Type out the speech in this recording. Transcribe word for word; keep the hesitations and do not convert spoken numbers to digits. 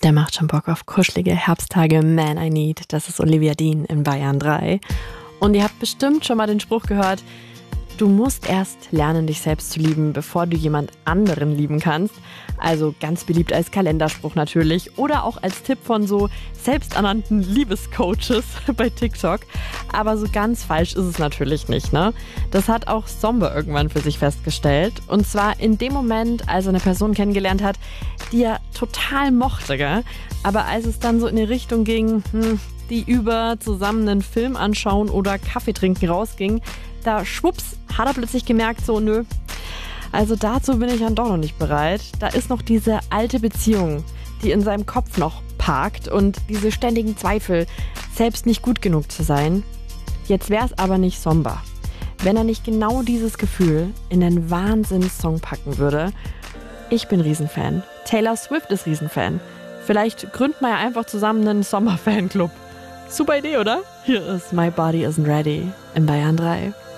Der macht schon Bock auf kuschelige Herbsttage. Man, I need. Das ist Olivia Dean in Bayern drei. Und ihr habt bestimmt schon mal den Spruch gehört, du musst erst lernen, dich selbst zu lieben, bevor du jemand anderen lieben kannst. Also ganz beliebt als Kalenderspruch natürlich oder auch als Tipp von so selbsternannten Liebescoaches bei TikTok. Aber so ganz falsch ist es natürlich nicht, ne? Das hat auch Somber irgendwann für sich festgestellt. Und zwar in dem Moment, als er eine Person kennengelernt hat, die er total mochte, gell? Aber als es dann so in die Richtung ging, hm, die über zusammen einen Film anschauen oder Kaffee trinken rausging, da schwupps hat er plötzlich gemerkt, so nö, also dazu bin ich dann doch noch nicht bereit. Da ist noch diese alte Beziehung, die in seinem Kopf noch parkt und diese ständigen Zweifel, selbst nicht gut genug zu sein. Jetzt wäre es aber nicht Somber, wenn er nicht genau dieses Gefühl in einen Wahnsinnssong packen würde. Ich bin Riesenfan. Taylor Swift ist Riesenfan. Vielleicht gründen wir ja einfach zusammen einen Sommer-Fanclub. Super Idee, oder? Hier ist My Body Isn't Ready in Bayern drei.